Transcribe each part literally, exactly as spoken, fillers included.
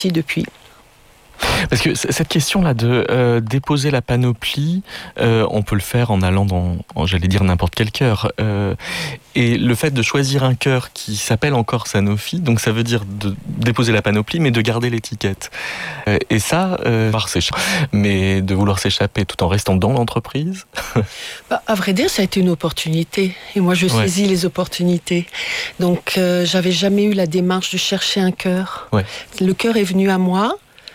depuis. Parce que cette question-là de euh, déposer la panoplie, euh, on peut le faire en allant dans, en, j'allais dire, n'importe quel chœur. Euh, et le fait de choisir un chœur qui s'appelle encore Sanofi, donc ça veut dire de déposer la panoplie, mais de garder l'étiquette. Euh, et ça, euh, mais de vouloir s'échapper tout en restant dans l'entreprise. Bah, à vrai dire, ça a été une opportunité. Et moi, je ouais. saisis les opportunités. Donc, euh, j'avais jamais eu la démarche de chercher un chœur. Ouais. Le chœur est venu à moi.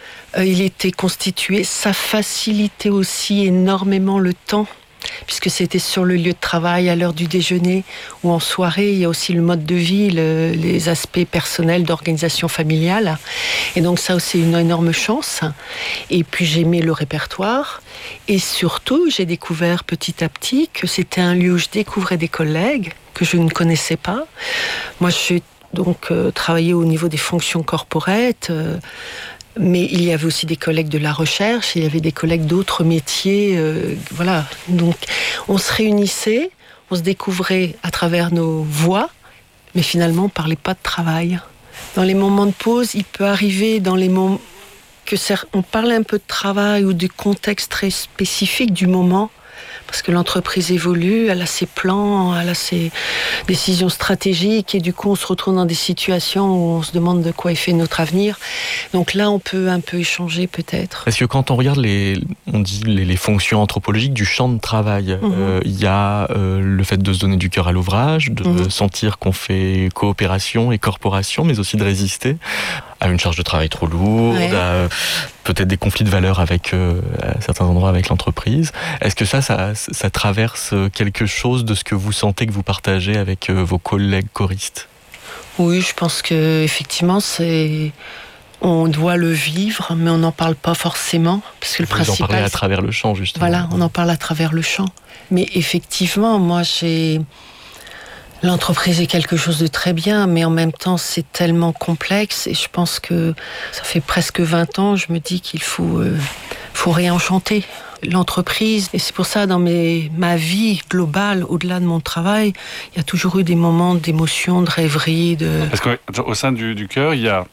Il était constitué, ça facilitait aussi énormément le temps, puisque c'était sur le lieu de travail, à l'heure du déjeuner, ou en soirée. Il y a aussi le mode de vie, le, les aspects personnels d'organisation familiale. Et donc ça, c'est une énorme chance. Et puis j'aimais le répertoire. Et surtout, j'ai découvert petit à petit que c'était un lieu où je découvrais des collègues que je ne connaissais pas. Moi, je suis donc euh, travaillé au niveau des fonctions corporates, euh, mais il y avait aussi des collègues de la recherche, il y avait des collègues d'autres métiers, euh, voilà. Donc, on se réunissait, on se découvrait à travers nos voix, mais finalement, on ne parlait pas de travail. Dans les moments de pause, il peut arriver dans les moments que on parle un peu de travail ou du contexte très spécifique du moment, parce que l'entreprise évolue, elle a ses plans, elle a ses décisions stratégiques, et du coup, on se retrouve dans des situations où on se demande de quoi est fait notre avenir. Donc là, on peut un peu échanger, peut-être. Parce que quand on regarde les, on dit les, les fonctions anthropologiques du champ de travail, il mmh. euh, y a euh, le fait de se donner du cœur à l'ouvrage, de mmh. sentir qu'on fait coopération et corporation, mais aussi de résister à une charge de travail trop lourde, ouais. à peut-être des conflits de valeurs avec, euh, à certains endroits avec l'entreprise. Est-ce que ça, ça, ça traverse quelque chose de ce que vous sentez que vous partagez avec euh, vos collègues choristes ? Oui, je pense que effectivement, c'est... on doit le vivre, mais on n'en parle pas forcément, parce que le vous principal. Vous en parlez à travers le chant, justement. Voilà, on en parle à travers le chant. Mais effectivement, moi, j'ai l'entreprise est quelque chose de très bien, mais en même temps, c'est tellement complexe, et je pense que ça fait presque vingt ans, je me dis qu'il faut, euh, faut réenchanter l'entreprise. Et c'est pour ça, dans mes, ma vie globale, au-delà de mon travail, il y a toujours eu des moments d'émotion, de rêverie. De... Parce qu'au sein du, du chœur, il y a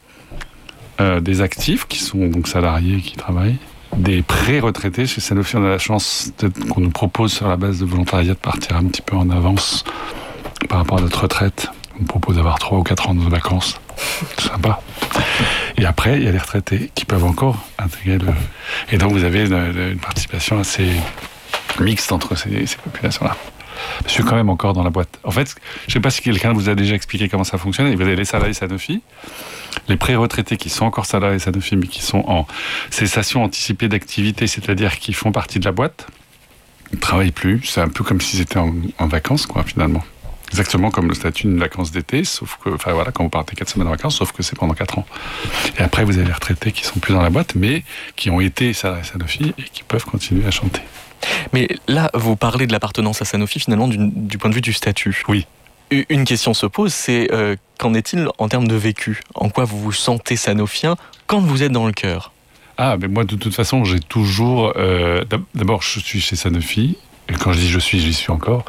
euh, des actifs qui sont donc salariés, qui travaillent, des pré-retraités. Chez Sanofi, on a la chance qu'on nous propose sur la base de volontariat de partir un petit peu en avance par rapport à notre retraite. On nous propose d'avoir trois ou quatre ans de vacances. C'est sympa. Et après, il y a les retraités qui peuvent encore intégrer le... Et donc, vous avez une, une participation assez mixte entre ces, ces populations-là. Je suis quand même encore dans la boîte. En fait, je ne sais pas si quelqu'un vous a déjà expliqué comment ça fonctionne. Vous avez les salariés Sanofi, les pré-retraités qui sont encore salariés Sanofi, mais qui sont en cessation anticipée d'activité, c'est-à-dire qui font partie de la boîte. Ils ne travaillent plus. C'est un peu comme s'ils étaient en, en vacances, quoi, finalement. Exactement comme le statut d'une vacances d'été, sauf que, enfin voilà, quand vous partez quatre semaines en vacances, sauf que c'est pendant quatre ans. Et après, vous avez les retraités qui sont plus dans la boîte, mais qui ont été salariés Sanofi et qui peuvent continuer à chanter. Mais là, vous parlez de l'appartenance à Sanofi, finalement, du, du point de vue du statut. Oui. Une question se pose, c'est euh, qu'en est-il en termes de vécu ? En quoi vous vous sentez sanofien quand vous êtes dans le chœur ? Ah, mais moi, de toute façon, j'ai toujours... Euh, d'abord, je suis chez Sanofi, et quand je dis je suis, j'y suis encore,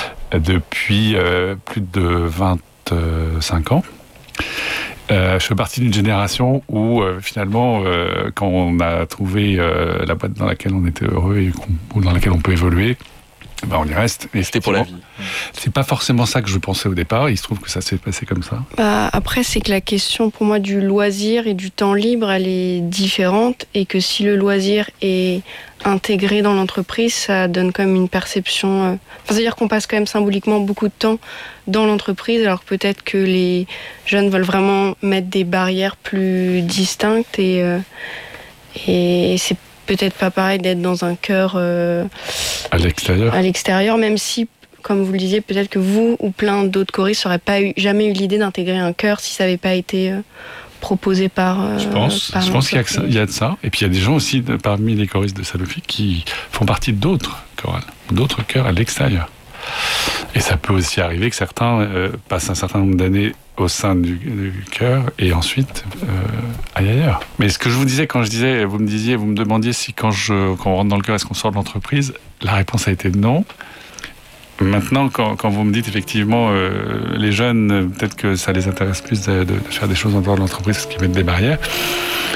depuis euh, plus de vingt-cinq ans. Euh, je fais partie d'une génération où, euh, finalement, euh, quand on a trouvé euh, la boîte dans laquelle on était heureux et ou dans laquelle on peut évoluer, ben on y reste. Et c'était pour la vie. C'est pas forcément ça que je pensais au départ. Il se trouve que ça s'est passé comme ça. Bah, après, c'est que la question, pour moi, du loisir et du temps libre, elle est différente. Et que si le loisir est intégré dans l'entreprise, ça donne quand même une perception... Euh... Enfin, c'est-à-dire qu'on passe quand même symboliquement beaucoup de temps dans l'entreprise, alors que peut-être que les jeunes veulent vraiment mettre des barrières plus distinctes. Et, euh... et c'est peut-être pas pareil d'être dans un chœur euh, à l'extérieur. À l'extérieur, même si, comme vous le disiez, peut-être que vous ou plein d'autres choristes n'auraient pas eu, jamais eu l'idée d'intégrer un chœur si ça n'avait pas été euh, proposé par. Euh, je pense, par je pense qu'il y a, ça, il y a de ça. Et puis il y a des gens aussi de, parmi les choristes de Sanofi qui font partie d'autres chorales, d'autres chœurs à l'extérieur. Et ça peut aussi arriver que certains euh, passent un certain nombre d'années au sein du, du chœur et ensuite euh, aillent ailleurs. Mais ce que je vous disais quand je disais, vous me disiez, vous me demandiez si quand, je, quand on rentre dans le chœur, est-ce qu'on sort de l'entreprise ? La réponse a été non. Maintenant, quand, quand vous me dites effectivement, euh, les jeunes, peut-être que ça les intéresse plus de, de faire des choses en dehors de l'entreprise, ce qui met des barrières.